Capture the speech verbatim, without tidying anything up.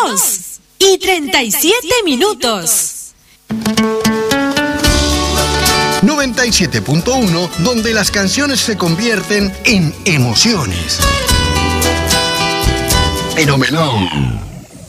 dos y treinta y siete minutos. noventa y siete punto uno, donde las canciones se convierten en emociones. Fenomenal.